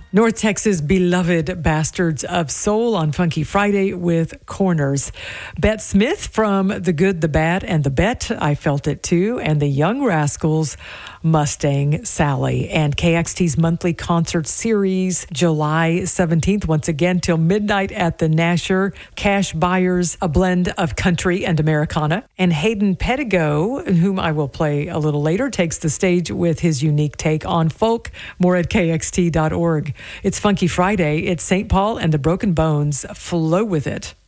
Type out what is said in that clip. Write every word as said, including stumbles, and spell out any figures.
North Texas' beloved Bastards of Soul on Funky Friday with Corners. Bette Smith from The Good, the Bad, and the Bet, I Felt It Too, and the Young Rascals, Mustang Sally. And K X T's monthly concert series, July seventeenth, once again till midnight at the Nasher. Cash Buyers, a blend of country and Americana. And Hayden Pedigo, whom I will play a little later, takes the stage with his unique take on folk. More at K X T dot org. It's Funky Friday. It's Saint Paul and the Broken Bones. Flow with it.